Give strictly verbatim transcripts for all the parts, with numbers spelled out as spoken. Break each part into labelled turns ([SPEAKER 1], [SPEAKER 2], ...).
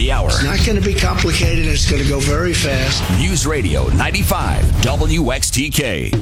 [SPEAKER 1] the hour.
[SPEAKER 2] It's not going to be complicated. It's going to go very fast.
[SPEAKER 1] News Radio ninety-five W X T K.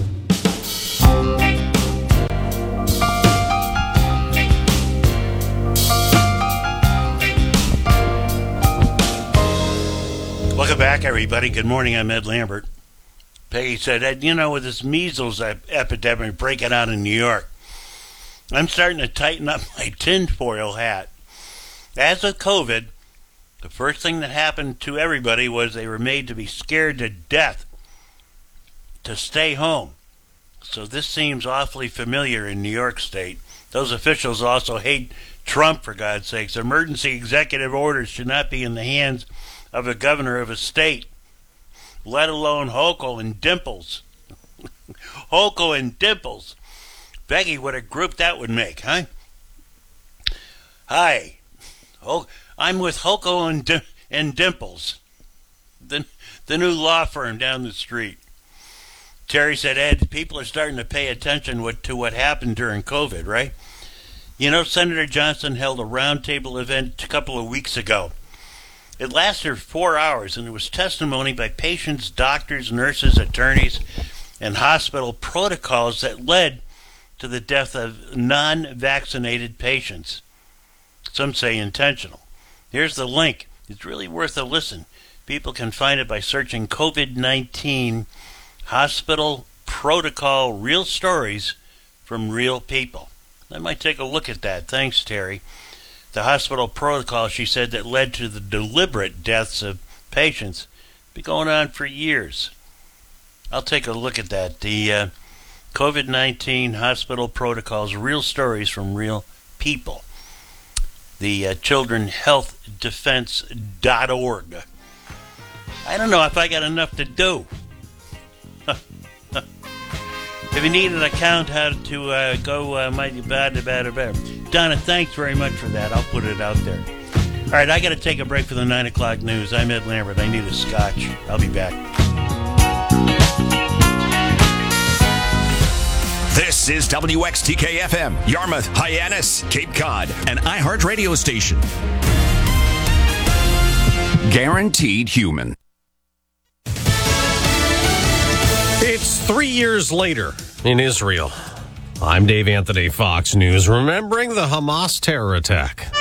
[SPEAKER 3] Welcome back, everybody. Good morning. I'm Ed Lambert. Peggy said, Ed, you know, with this measles ep- epidemic breaking out in New York, I'm starting to tighten up my tinfoil hat. As with COVID, the first thing that happened to everybody was they were made to be scared to death to stay home. So this seems awfully familiar in New York State. Those officials also hate Trump, for God's sakes. Emergency executive orders should not be in the hands of a governor of a state, let alone Hochul and Dimples. Hochul and Dimples. Becky, what a group that would make, huh? Hi. Oh, I'm with Hochul and, Dim- and Dimples, the, the new law firm down the street. Terry said, Ed, people are starting to pay attention what, to what happened during COVID, right? You know, Senator Johnson held a roundtable event a couple of weeks ago. It lasted four hours, and it was testimony by patients, doctors, nurses, attorneys, and hospital protocols that led to the death of non-vaccinated patients. Some say intentional. Here's the link. It's really worth a listen. People can find it by searching COVID nineteen Hospital Protocol Real Stories from Real People. I might take a look at that. Thanks, Terry. The hospital protocol, she said, that led to the deliberate deaths of patients been going on for years. I'll take a look at that. The uh, COVID nineteen Hospital Protocols, Real Stories from Real People. The uh, children health defense dot org. I don't know if I got enough to do. If you need an account, how to uh, go, uh, mighty bad, bad, bad. Donna, thanks very much for that. I'll put it out there. All right, I got to take a break for the nine o'clock news. I'm Ed Lambert. I need a scotch. I'll be back.
[SPEAKER 1] This is W X T K F M, Yarmouth, Hyannis, Cape Cod, an iHeart radio station. Guaranteed human.
[SPEAKER 4] It's three years later in Israel. I'm Dave Anthony, Fox News, remembering the Hamas terror attack.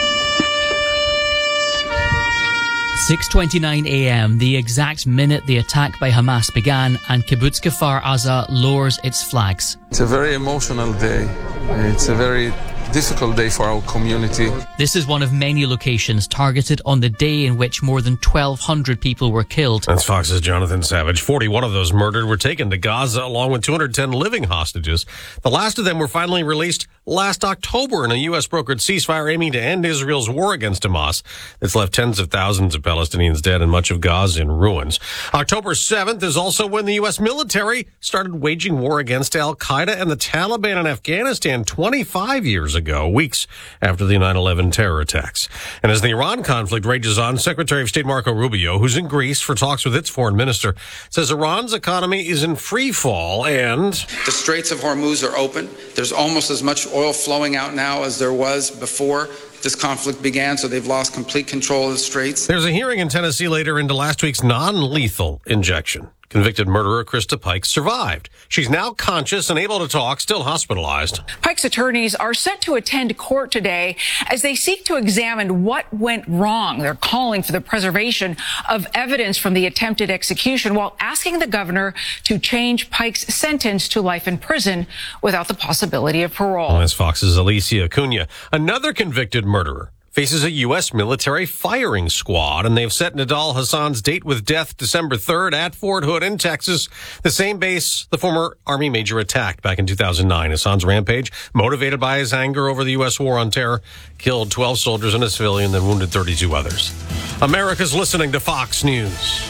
[SPEAKER 5] six twenty-nine a.m., the exact minute the attack by Hamas began, and Kibbutz Kfar Aza lowers its flags.
[SPEAKER 6] It's a very emotional day. It's a very difficult day for our community.
[SPEAKER 5] This is one of many locations targeted on the day in which more than twelve hundred people were killed.
[SPEAKER 4] That's Fox's Jonathan Savage. forty-one of those murdered were taken to Gaza, along with two hundred ten living hostages. The last of them were finally released last October in a U S brokered ceasefire aiming to end Israel's war against Hamas. It's left tens of thousands of Palestinians dead and much of Gaza in ruins. October seventh is also when the U S military started waging war against Al-Qaeda and the Taliban in Afghanistan twenty-five years ago, weeks after the nine eleven terror attacks. And as the Iran conflict rages on, Secretary of State Marco Rubio, who's in Greece for talks with its foreign minister, says Iran's economy is in free fall and
[SPEAKER 7] the Straits of Hormuz are open. There's almost as much oil flowing out now as there was before this conflict began, so they've lost complete control of the Straits.
[SPEAKER 4] There's a hearing in Tennessee later into last week's non-lethal injection. Convicted murderer Krista Pike survived. She's now conscious and able to talk, still hospitalized.
[SPEAKER 8] Pike's attorneys are set to attend court today as they seek to examine what went wrong. They're calling for the preservation of evidence from the attempted execution while asking the governor to change Pike's sentence to life in prison without the possibility of parole.
[SPEAKER 4] Well, that's Fox's Alicia Acuna. Another convicted murderer faces a U S military firing squad, and they've set Nidal Hassan's date with death December third at Fort Hood in Texas, the same base the former Army major attacked back in two thousand nine. Hassan's rampage, motivated by his anger over the U S war on terror, killed twelve soldiers and a civilian, then wounded thirty-two others. America's listening to Fox News.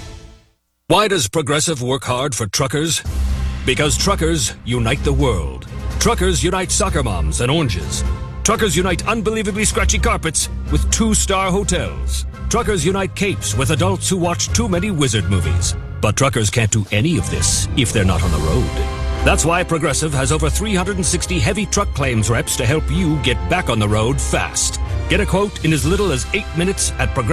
[SPEAKER 9] Why does Progressive work hard for truckers? Because truckers unite the world. Truckers unite soccer moms and oranges. Truckers unite unbelievably scratchy carpets with two-star hotels. Truckers unite capes with adults who watch too many wizard movies. But truckers can't do any of this if they're not on the road. That's why Progressive has over three hundred sixty heavy truck claims reps to help you get back on the road fast. Get a quote in as little as eight minutes at Progressive.